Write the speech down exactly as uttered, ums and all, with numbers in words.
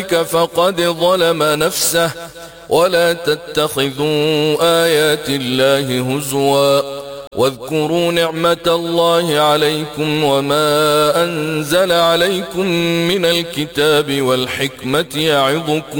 فقد ظلم نفسه ولا تتخذوا آيات الله هزوا واذكروا نعمة الله عليكم وما أنزل عليكم من الكتاب والحكمة يعظكم